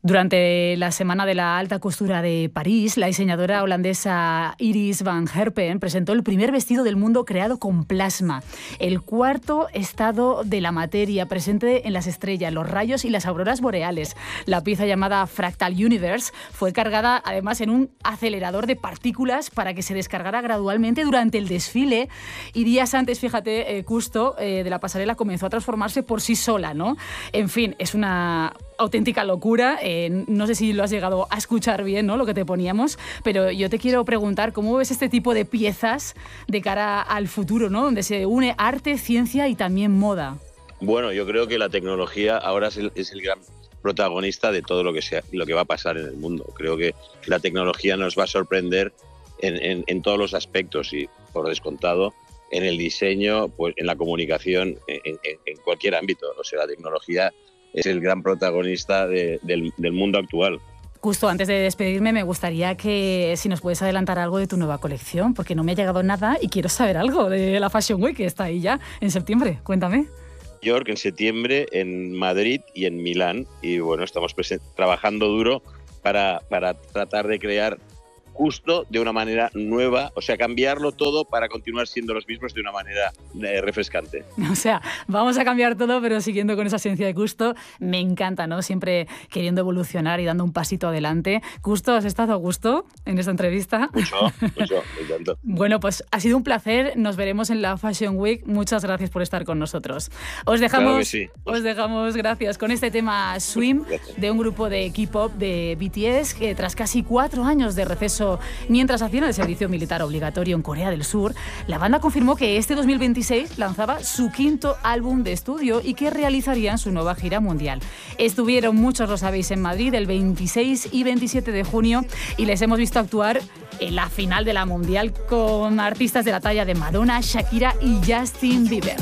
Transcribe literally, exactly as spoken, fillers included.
Durante la Semana de la Alta Costura de París, la diseñadora holandesa Iris van Herpen presentó el primer vestido del mundo creado con plasma, el cuarto estado de la materia presente en las estrellas, los rayos y las auroras boreales. La pieza llamada Fractal Universe fue cargada además en un acelerador de partículas para que se descargara gradualmente durante el desfile, y días antes, fíjate, eh, Custo, eh, de la pasarela comenzó a transformarse por sí sola, ¿no? En fin, es una auténtica locura. Eh, no sé si lo has llegado a escuchar bien, ¿no?, lo que te poníamos, pero yo te quiero preguntar cómo ves este tipo de piezas de cara al futuro, ¿no?, donde se une arte, ciencia y también moda. Bueno, yo creo que la tecnología ahora es el, es el gran protagonista de todo lo que sea, lo que va a pasar en el mundo. Creo que la tecnología nos va a sorprender en, en, en todos los aspectos y, por descontado, en el diseño, pues en la comunicación, en, en, en cualquier ámbito. O sea, la tecnología es el gran protagonista de, del, del mundo actual. Justo antes de despedirme, me gustaría que si nos puedes adelantar algo de tu nueva colección, porque no me ha llegado nada y quiero saber algo de la Fashion Week, que está ahí ya en septiembre. Cuéntame. York en septiembre, en Madrid y en Milán. Y bueno, estamos trabajando duro para, para tratar de crear Custo de una manera nueva, o sea, cambiarlo todo para continuar siendo los mismos de una manera eh, refrescante. O sea, vamos a cambiar todo, pero siguiendo con esa esencia de Custo. Me encanta, ¿no?, siempre queriendo evolucionar y dando un pasito adelante. Custo, ¿has estado a gusto en esta entrevista? Mucho, mucho, me encanta. Bueno, pues ha sido un placer. Nos veremos en la Fashion Week. Muchas gracias por estar con nosotros. Os dejamos, claro que sí. os dejamos, gracias, con este tema Swim de un grupo de K-pop de B T S que tras casi cuatro años de receso mientras hacían el servicio militar obligatorio en Corea del Sur, la banda confirmó que este dos mil veintiséis lanzaba su quinto álbum de estudio y que realizarían su nueva gira mundial. Estuvieron, muchos lo sabéis, en Madrid el veintiséis y veintisiete de junio y les hemos visto actuar en la final de la mundial con artistas de la talla de Madonna, Shakira y Justin Bieber.